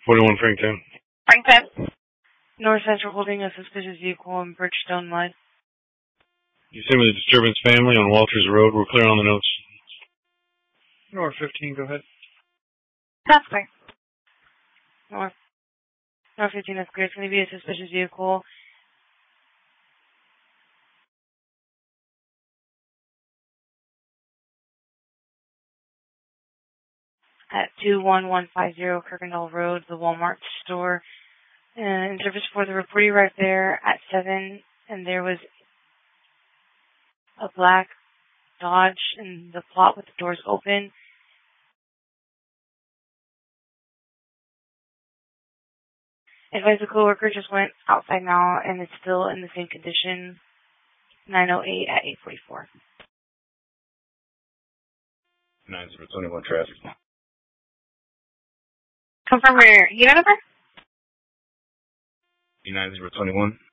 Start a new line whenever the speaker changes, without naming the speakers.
41 Franktown.
Franktown.
North Central holding a suspicious vehicle in Bridgestone Line.
You see with the disturbance family on Walters Road. We're clear on the notes.
North 15, go ahead.
That's clear.
North 15, that's clear. It's going to be a suspicious vehicle. At 21150 Kirkendall Road, the Walmart store. In service for the report, you arrived there at 7, and there was a black Dodge in the plot with the doors open. Advise the co-worker just went outside now and is still in the same condition. 908 at 844.
9021 traffic.
Confirm your unit number?
9021.